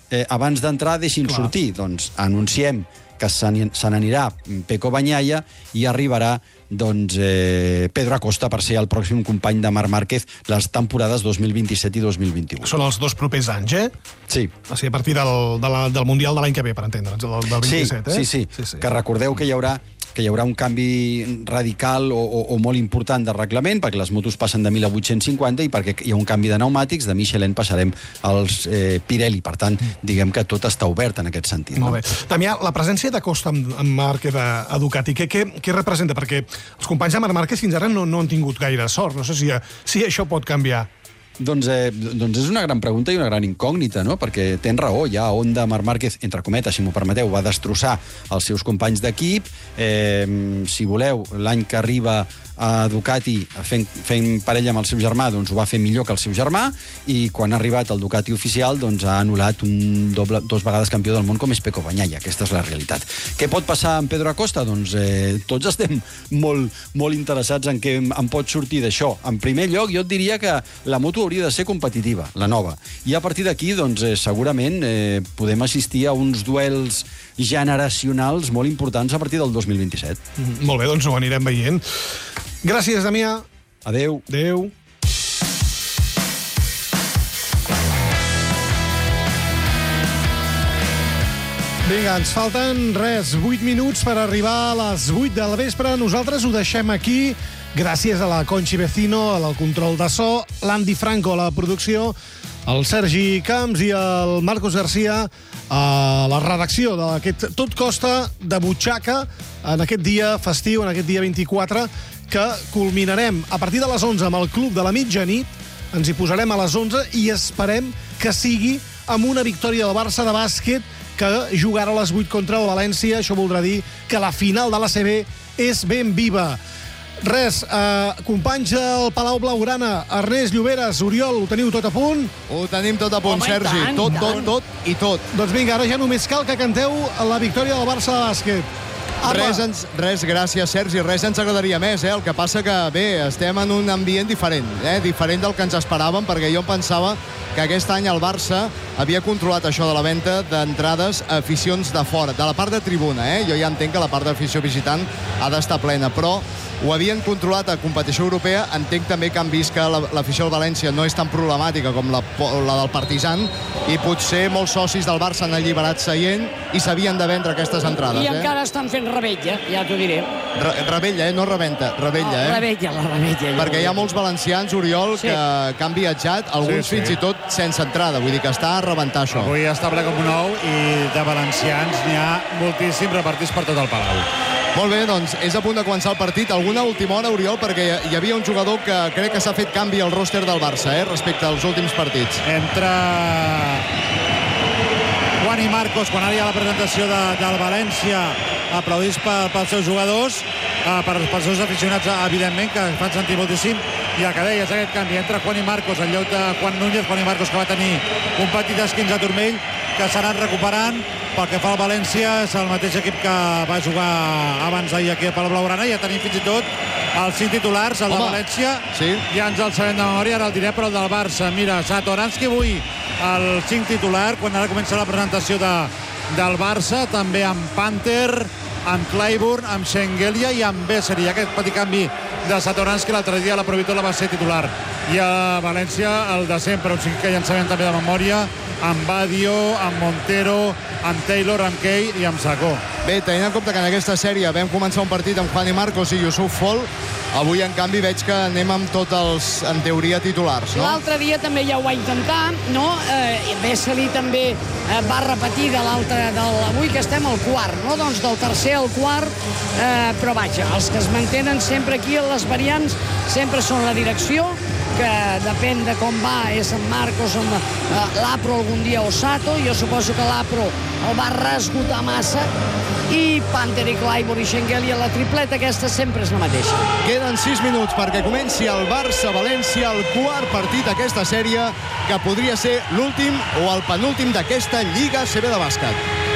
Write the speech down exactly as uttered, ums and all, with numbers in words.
eh, abans d'entrar deixin Clar. sortir. Doncs anunciem que se n'anirà Pecco Bagnaia i arribarà doncs, eh, Pedro Acosta per ser el pròxim company de Marc Márquez les temporades dos mil vint-i-set i dos mil vint-i-u. Són els dos propers anys, eh? Sí. O sigui, a partir del, de la, del Mundial de l'any que ve, per entendre'ns, del, del vint-i-set, sí, eh? Sí, sí, sí, sí. Que recordeu que hi haurà que hi haurà un canvi radical o, o, o molt important de reglament, perquè les motos passen de mil a vuit-cents cinquanta i perquè hi ha un canvi de pneumàtics, de Michelin passarem als eh, Pirelli. Per tant, diguem que tot està obert en aquest sentit. Molt no? bé. Damià, la presència de Costa amb, amb Márquez a, a Ducati, què, què, què representa? Perquè els companys de Marc Márquez fins ara no, no han tingut gaire sort. No sé si, si això pot canviar. Doncs, eh, doncs és una gran pregunta i una gran incògnita, no? Perquè tens raó, ja Honda, Marc Márquez, entre cometes, si m'ho permeteu, va destrossar els seus companys d'equip. Eh, si voleu, l'any que arriba a Ducati fent, fent parella amb el seu germà, doncs ho va fer millor que el seu germà, i quan ha arribat al Ducati oficial doncs ha anul·lat un doble, dos vegades campió del món com és Pecco Bagnaia. Aquesta és la realitat. Què pot passar amb Pedro Acosta? Doncs eh, tots estem molt, molt interessats en què en pot sortir d'això. En primer lloc, jo et diria que la moto hauria de ser competitiva, la nova. I a partir d'aquí, doncs, eh, segurament eh, podem assistir a uns duels generacionals molt importants a partir del dos mil vint-i-set. Mm, molt bé, doncs ho anirem veient. Gràcies, Damià. Adéu. Adéu. Vinga, ens falten res, vuit minuts per arribar a les vuit del vespre. Nosaltres ho deixem aquí. Gràcies a la Conchi Vecino, al control de so, l'Andy Franco a la producció, el Sergi Camps i el Marcos Garcia a la redacció d'aquest Tot Costa de butxaca en aquest dia festiu, en aquest dia vint-i-quatre, que culminarem a partir de les onze amb el Club de la Mitjanit. Ens hi posarem a les onze i esperem que sigui amb una victòria del Barça de bàsquet que jugarà a les vuit contra el València. Això voldrà dir que la final de l'A C B és ben viva. Res, eh, companys del Palau Blaugrana, Ernest Lloberes, Oriol, ho teniu tot a punt? Ho tenim tot a punt, Home, Sergi. tant, tot, tant. tot, tot i tot. Doncs vinga, ara ja només cal que canteu la victòria del Barça de bàsquet. Apa. Res, ens, res, gràcies, Sergi. Res ens agradaria més, eh? El que passa que, bé, estem en un ambient diferent, eh? Diferent del que ens esperàvem, perquè jo em pensava que aquest any el Barça havia controlat això de la venda d'entrades a aficions de fora, de la part de tribuna, eh? Jo ja entenc que la part d'afició visitant ha d'estar plena, però ho havien controlat a competició europea. Entenc també que han vist que l'afició del València no és tan problemàtica com la, la del Partizan, i potser molts socis del Barça han alliberat seient i s'havien de vendre aquestes entrades. I eh? encara estan fent rebella, ja t'ho diré. Re rebella, eh? No rebenta, rebella, eh? Rebella, la rebella. Perquè hi ha molts valencians, Oriol, Sí. que, que han viatjat, alguns Sí, sí. fins i tot sense entrada. Vull dir que està a rebentar això. Avui està ple com un ou i de valencians n'hi ha moltíssims repartits per tot el Palau. Molt bé, doncs és a punt de començar el partit. Alguna última hora, Oriol, perquè hi havia un jugador que crec que s'ha fet canvi al ròster del Barça, eh, respecte als últims partits. Entre Juan i Marcos, quan ara hi ha la presentació de, del València, aplaudits per, pels seus jugadors, eh, per, pels seus aficionats, evidentment, que fan sentir moltíssim. I el que deies, aquest canvi entre Juan i Marcos, en lloc de Juan Núñez, Juan i Marcos, que va tenir un petit esquinç a turmell, que s'ha anat recuperant. Pel que fa al València, és el mateix equip que va jugar abans d'ahir aquí a Palau Blaugrana. Ja tenim fins i tot els cinc titulars, el Home, de València. Sí. Ja ens el sabem de memòria, ara el diré, però el del Barça. Mira, Satoranski avui el cinc titular, quan ara comença la presentació de, del Barça, també amb Panther, amb Clyburn, amb Schengelia i amb Besser. I aquest petit canvi de Satoranski, l'altre dia la Provitola va ser titular. I a València el de sempre, un cinc que ja ens sabem també de memòria, amb Badio, amb Montero, amb Taylor, amb Kay i amb Sacó. Bé, tenint en compte que en aquesta sèrie vam començar un partit amb Juan i Marcos i Yusuf Fall, avui, en canvi, veig que anem amb tots els, en teoria, titulars, no? L'altre dia també ja ho va intentar, no? Eh, Vesely també eh, va repetir de l'altre, avui que estem al quart, no? Doncs del tercer al quart, eh, però vaja, els que es mantenen sempre aquí, les variants, sempre són la direcció, que depèn de com va, és en Marcos, amb eh, l'Apro algun dia o Sato. Jo suposo que l'Apro el va resgotar massa, i Panther i Clyburn i Schengelia, la tripleta aquesta sempre és la mateixa. Queden sis minuts perquè comenci el Barça-València, el quart partit d'aquesta sèrie, que podria ser l'últim o el penúltim d'aquesta Lliga A C B de bàsquet.